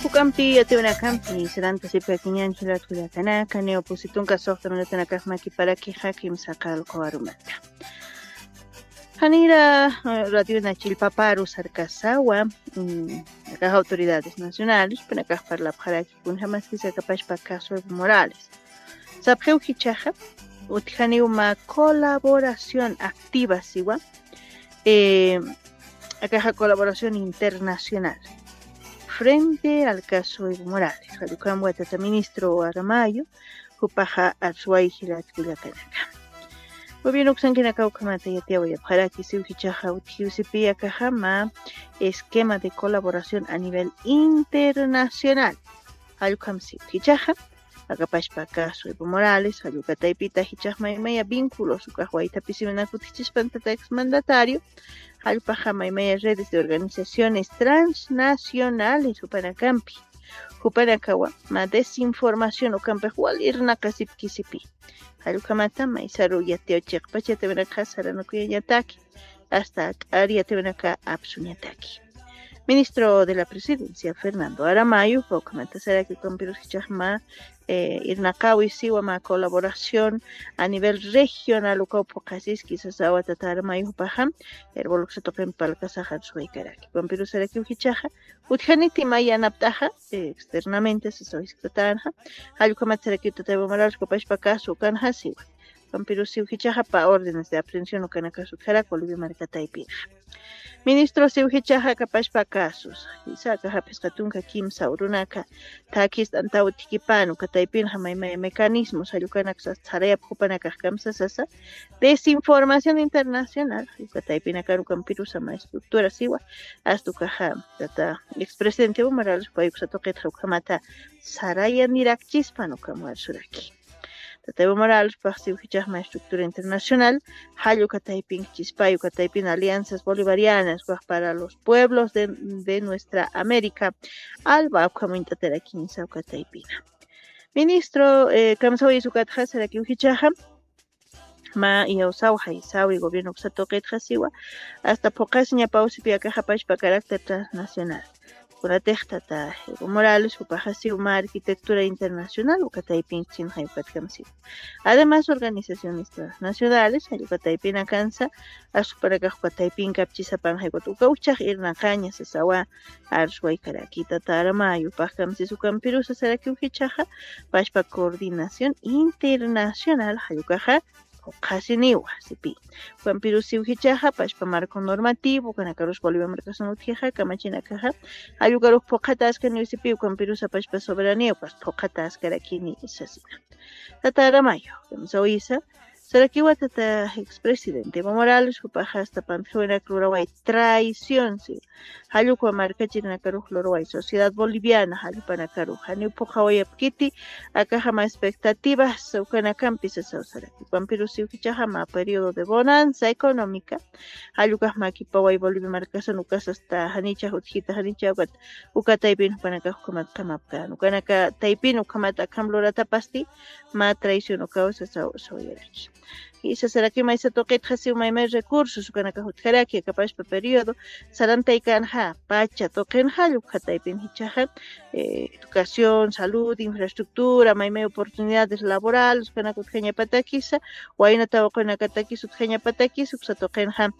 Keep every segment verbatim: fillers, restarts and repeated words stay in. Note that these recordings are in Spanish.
Hukampi atiwana kampi seranta sipa kinyan hilat kulatana kane opositun kasokta manatana kasmaki para ki hakim sakal koarumata. Hanira radio nachil paparu sarkasawa las autoridades nacionales para que para para que kun jamás que se capaz para caso Evo Morales. Sabeu hichaja utjani una colaboración activa siwa eh acá colaboración internacional frente al caso Evo Morales. Halukan wata ministro Aramayo hupaja arsuai hilat kulakanaka. Gobierno Xanquina Caucamata y Atiahuaya para que se ujichaja utiusipia cajama esquema de colaboración a nivel internacional. Alukam si ujichaja, acapaz para caso Evo Morales, alukataipita hichajma y meya vínculos, ucahuaita pisimena kutichispanta ex mandatario, alupajama y meya redes de organizaciones transnacionales, upanacampi, upanakawa, ma desinformación o campejual irna casip kisipi. Halukamata maisaru yateo chekpacha tevenaka saranokuya yataki hasta aria tevenaka absunyataki. Ministro de la Presidencia Fernando Aramayo Paukamata será que con Pirus Chahma eh, Irnakawi Siwama colaboración a nivel regional uko pokasis quizás agua tata Aramayo Paham el boluk se toquen palcasajan suikaraki con Pirus será que ujichaja utjaniti maya naptaja externamente se solicitanja Halukamata será que tata Evo Morales copash pakasu kanja siwa con Pirus ujichaja pa órdenes de aprehensión o kanakasu kara colibia marcata y pija. Ministro Siuhichaja capaz pa casos. Isaka hapiscatunca kim saurunaka. Takis antautikipanu kataipin hamaima mecanismos ayukanak tarea pupanaka kamsa sasa. Desinformación internacional. Kataipinakaru campirusa sama estructura siwa. Astukaha tata expresidente Evo Morales payuksatoket hukamata saraya nirakchispanu kamual suraki. Evo Morales participa en una estructura internacional, Hayo Cataipin, Chispayo Cataipin, alianzas bolivarianas para los pueblos de, de nuestra América, Alba Kamintatera Quinza Cataipina. Ministro Kamsawi eh, Sukatja Seraki Ujichaja, Ma y Osauja y Sau y gobierno Xatoket Hasiwa, hasta pocas ni pausipia Cajapash para carácter transnacional. Con la texta Evo Morales, upajasi una arquitectura internacional, ukataipin chinhaipatkam. Además, organizaciones transnacionales, ayukataipin akansa, asuparaka ukataipin kapchisapan haikotukauchaj, irnakaña, sesawa, arshuay karakita tarama, ayupajkam sisukampirusa saraki ujichaja, pashpa coordinación internacional, ayukaja, casi niwa sipi cuan pirusi ujichaja pashpa marco normativo con acarus bolivia marcación utieja camachina caja ayugarus pocatas que ni sipi cuan pirusa pashpa soberanía pues pocatas que aquí ni asesina tata mayo kamsoisa Sarakiwa tata expresidente Evo Morales upaja hasta panjuena cruraway traición sí haluko marcachina caru cruraway sociedad boliviana halupana caru hanu pojaway apkiti acá jama expectativas ukana campis esa saraki pampirusi ukichajama periodo de bonanza económica haluka makipaway Bolivia marcación ukas hasta hanicha hutjita hanicha ukat ukataipin panaka hukamat kamapka ukanaka taipin ukamata kamlorata pasti ma traición ukausa soyeraki. Y se será que mais se toque hasi uma mais recursos kana ka hutkaraki capaz para periodo saranta ikanja pacha toquen halu kataipin hichaja educación salud infraestructura mai oportunidades laborales kana kutkenya patakisa waina tawa kana katakis utkenya patakis uksa toquen ha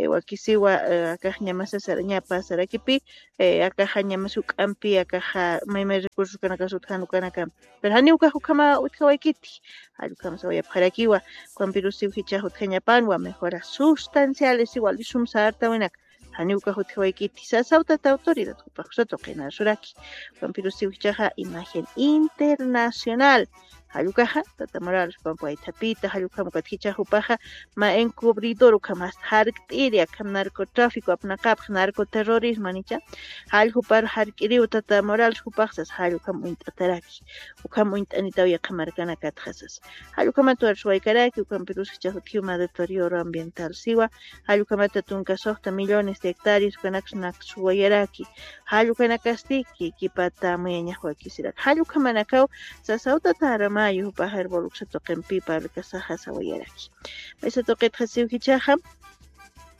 wakisiwa akajnya masa saranya pasarakipi akajnya masuk ampi akaja mai mai recursos kana ka sutkanu kana ka pero hani uka hukama utkawaikiti halu kama sawa parakiwa kwampiru si ujichaja utjañapanwa mejoras sustanciales igual isum sarta winak haniuka hutjawaikiti sasawtata autoridad hupakusatoqina suraki kwampiru si ujichaja imagen internacional halukaja tata Morales pampa itapita halukam katkicha hupaja ma encubridor ukamas harkt'iria kam narcotráfico apnaqap narcoterrorismo nicha hal hupar hark'iriu tata Morales hupaqsas halukam uint'ataraki ukam uint'anitawya qamarkana katqasas halukamatu arsuwaykaraki ukam pirusqa hutkiuma deterioro ambiental siwa halukamata tunkasoqta millones de hectáreas ukanaqs naqsuwayaraki halukanakastiki kipata muyañaqwa kisirak halukamanakaw sasawtata arama mayo pajar boluksa toqen pipa alkasaja sawayaraki. Esa toqet hasiu hichaja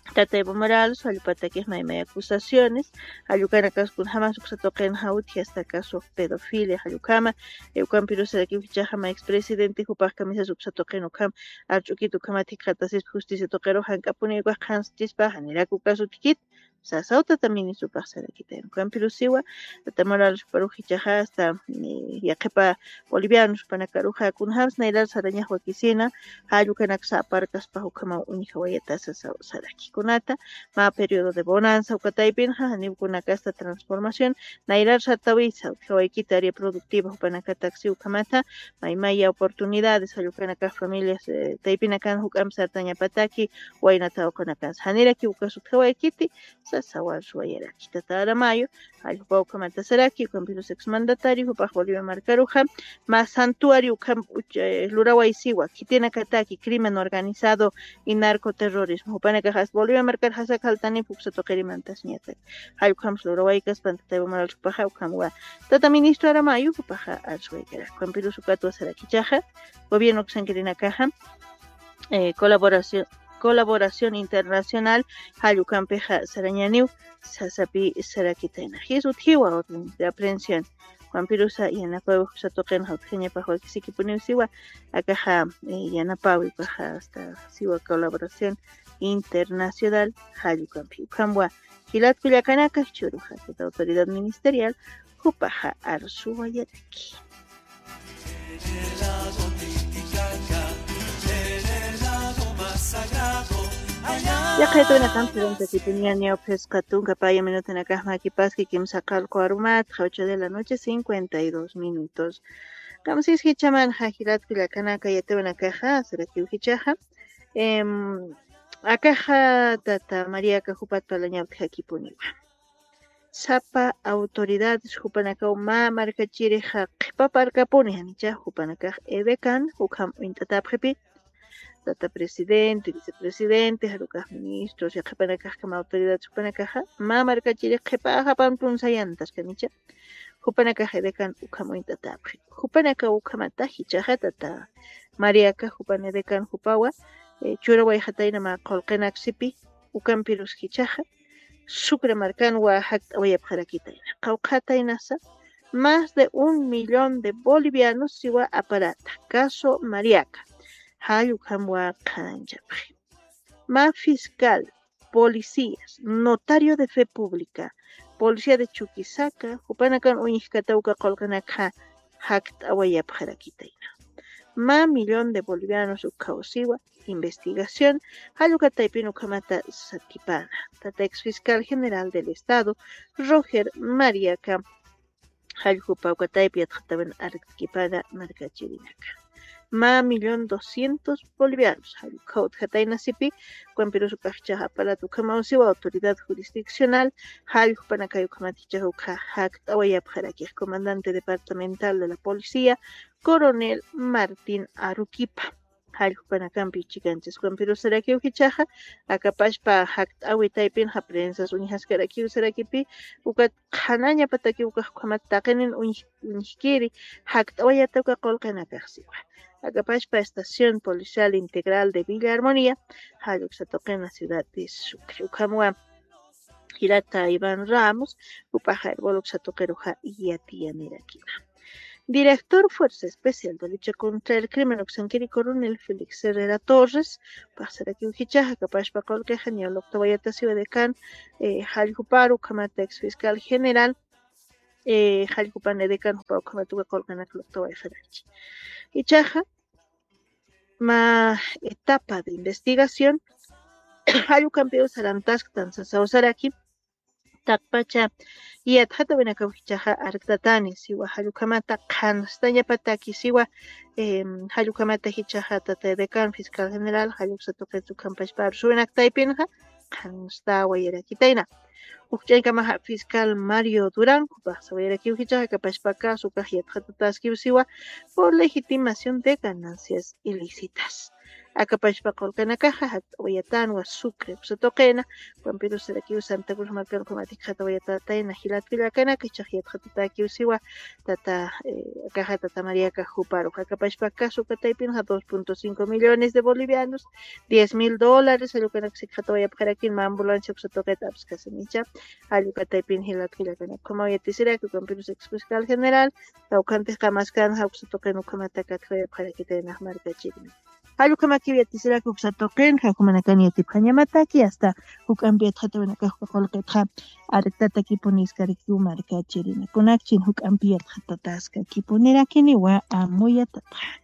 Tata Evo Morales, Alupataques Maimay acusaciones, Alucanacas con jamás Uxatoquen Hauti hasta caso pedofilia, Alucama, Eucam Pirusa de Kifichahama, expresidente, Jupas Camisas Uxatoquen Ocam, Archuquito Kamati Catasis Justicia Toquero, Hancapuni, Guajans, Chispa, Haniraku Caso Tiquit, Sasauta también y su pasa de Quita, Eucam Pirusiwa, Tata Morales Parujichaja hasta Yaquepa Bolivianos, Panacaruja, Kunhams, Nairal Saraña Joaquicina, Alucanaxa Parcas Pajucama Unijawayata Saraki. Kunata, ma periodo de bonanza, Ukataipinja, Hanib Kunakasta transformación, Nairar Satawiza, Kawaikita área productiva, Upanakataxi Ukamata, Maimaya oportunidades, Ayukanaka familias, Taipinakan, Hukam Sartaña Pataki, Wainata Okanakas, Haniraki, Ukasut Kawaikiti, Sasawar Suayaraki, Tatara Mayo, Ayupa Ukamata Saraki, Ukampilos exmandatario, Upaj Bolivia Marcaruja, más santuario, Ukam Lurawaisiwa, Kitina Kataki, crimen organizado y narcoterrorismo, Upanakajas Bolivia marcar hasa kaltani puksa toqeri mantas niatak. Hayu kam slorowaikas pantatebo maral chupaja ukamwa. Tata ministro aramayu pupaja alsuekera. Kwampiru sukatu asarakichaja. Gobierno xanquerina caja. Eh, colaboración colaboración internacional. Hayu campeja sarañaniu. Sasapi sarakitena. Hisu tiwa orden de aprehensión. Kwampirusa yanapawi satoqen hautjeña pajo kisiki puniusiwa. Akaja yanapawi paja hasta siwa colaboración internacional, Hayukampi, Kambua, Hilat Kuyakanaka, Churuja, la autoridad ministerial, Jupaja Arsuayaki. Ya que tuve una canción que tenía neopescatún, capaya minuto en la caja Kipaski, Kim Sakal Kuarumat, ocho de la noche, cincuenta y dos minutos. Kamsis Hichaman, Hajilat Kuyakanaka, ya tuve una caja, será que Hichaja. Akaja tata María Cajupat Palañab Hakipuniwa. Sapa autoridades Jupanakau ma marcachiri Hakpa Parcapuni Hanicha Jupanakaj Edekan, Hukam Intatapjepi, tata presidente, vicepresidente, Harukaj ministros, Yajapanakaj Kama autoridades Jupanakaja, ma marcachiri Hepa Hapan Punsayantas Kanicha, Jupanakaj Edekan Ukam Intatapje. Jupanaka Ukamata Hichaja tata María Cajupan Edekan Jupawa. Churaway hataina ma kolqenak sipi ukampirus hichaja sucre marcan wa hakt awayab jarakitaina qawqatainasa más de un millón de bolivianos siwa aparata caso Mariaca hayu kamwa kanjapri ma fiscal policías notario de fe pública policía de Chuquisaca upanakan uñiskatauka kolqenak hakt awayab jarakitaina ma millón de bolivianos ukausiwa investigación, Haluka Taipino Kamata Satipana, Tata ex fiscal general del Estado, Roger Mariaca, Haluka Taipia Trataban Arquipana Marcachirinaka. Ma millón doscientos bolivianos, Haluka Hataina Sipi, Cuampirosu Kachaja para tu Kamausiwa, autoridad jurisdiccional, Haluka Panakayu Kamatichahuka Hakt Awayab Haraki, comandante departamental de la policía, coronel Martín Aruquipa. Halupanacampi chicantes cuampiru sarakiu hichaja akapashpa hakt awi taipin ha prensas unihas karakiu sarakipi ukat khanaña pataki uka khamat taqenin unihkiri hakt awayata uka qolqanakaqsiwa akapashpa estación policial integral de Villa Armonía haluk satoqena ciudad de Sucre ukamwa Hirata Iván Ramos upaja boluk satoqeruja yatiyanirakiwa. Director Fuerza Especial de Lucha contra el Crimen Oxanquiri Coronel Félix Herrera Torres, Pasaraki Ujichaja, Capaz Pacol Quejanio, Loctobayata Ciudad de Can, Jaljuparu, Kamata ex fiscal general, Jaljupan de Can, Juparu Kamatuga Colganak Loctobay Ferachi. Ichaja, ma etapa de investigación, Jaljucampeo Sarantask, Tanzasao Saraki, Takpacha y adhata benaka hichaja arktatani siwa halukamata khanstaña pataki siwa eh, halukamata hichaja tata dekan fiscal general haluksatoqetu kampashpar suenak taipinja khansta wayerakitaina ukchaykamaha fiscal Mario Durán kupaqsa wayerakiw hichaja kapashpaka sukaj yadhata taskiw siwa por legitimación de ganancias ilícitas. Acapashpa qolkanakaja hatawayatawa sucre usatoqena pampiro sarakiu Santa Cruz marcano kamati hatawayatataina hilatkilla kanaka chaqyat hatatakiu siwa tata eh, caja tata María Cajuparo acapashpa caso kataypin dos punto cinco millones de bolivianos diez mil dólares alukanak sik hatawayapjarakin ma ambulancia usatoqeta abskasanicha alukataypin hilatkilla kanaka como yatisiraku pampiro fiscal general tawkantes kamaskan usatoqena ukamata katawayapjarakitaina markachikmi Haluka makiwi tisiraku usatoqen hakumanakani atiphañamataki hasta huk ambiat hatawinakaq qolqetqa artata kipuniskariki markachirina kunakchin huk ambiat hatatasqa kipunirakini wa amuyatata